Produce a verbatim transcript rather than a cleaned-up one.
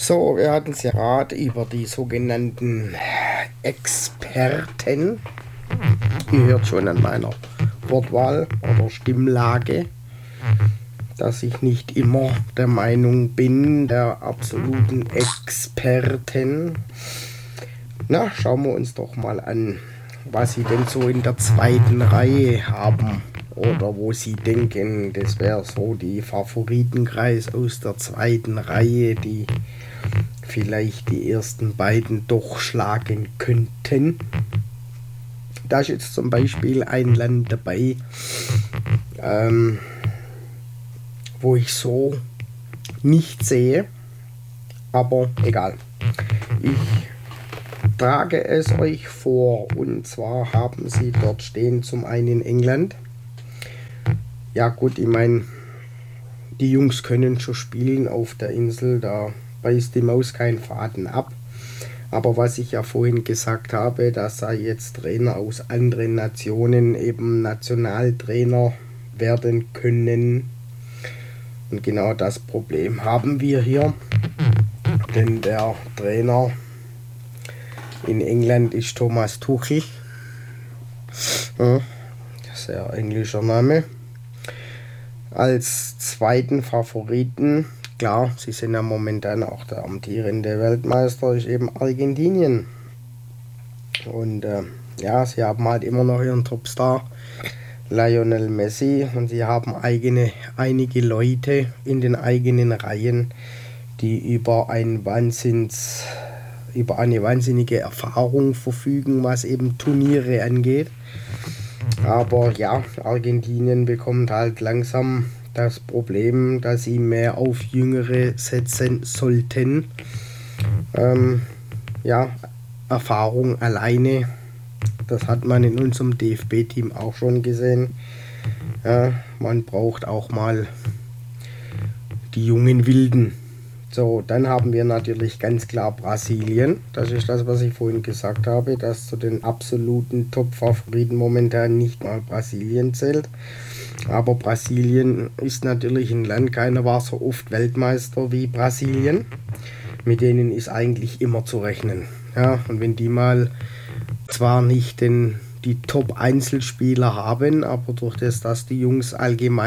So, wir hatten es ja gerade über die sogenannten Experten. Ihr hört schon an meiner Wortwahl oder Stimmlage, dass ich nicht immer der Meinung bin, der absoluten Experten. Na, schauen wir uns doch mal an, was sie denn so in der zweiten Reihe haben. Oder wo sie denken, das wäre so die Favoritenkreis aus der zweiten Reihe, die vielleicht die ersten beiden doch schlagen könnten. Da ist jetzt zum Beispiel ein Land dabei, ähm, wo ich so nicht sehe, aber egal. Ich trage es euch vor, und zwar haben sie dort stehen zum einen England. Ja gut, ich meine, die Jungs können schon spielen auf der Insel, da beißt die Maus keinen Faden ab. Aber was ich ja vorhin gesagt habe, dass da jetzt Trainer aus anderen Nationen eben Nationaltrainer werden können. Und genau das Problem haben wir hier. Denn der Trainer in England ist Thomas Tuchel. Ja, sehr englischer Name. Als zweiten Favoriten, klar, sie sind ja momentan auch der amtierende Weltmeister, ist eben Argentinien. Und äh, ja, sie haben halt immer noch ihren Topstar Lionel Messi und sie haben eigene, einige Leute in den eigenen Reihen, die über ein Wahnsinns, über eine wahnsinnige Erfahrung verfügen, was eben Turniere angeht. Aber ja, Argentinien bekommt halt langsam das Problem, dass sie mehr auf Jüngere setzen sollten. Ähm, ja, Erfahrung alleine, das hat man in unserem D F B-Team auch schon gesehen. Ja, man braucht auch mal die jungen Wilden. So, dann haben wir natürlich ganz klar Brasilien. Das ist das, was ich vorhin gesagt habe, dass zu den absoluten Top-Favoriten momentan nicht mal Brasilien zählt. Aber Brasilien ist natürlich ein Land, keiner war so oft Weltmeister wie Brasilien. Mit denen ist eigentlich immer zu rechnen. Ja, und wenn die mal zwar nicht den, die Top-Einzelspieler haben, aber durch das, dass die Jungs allgemein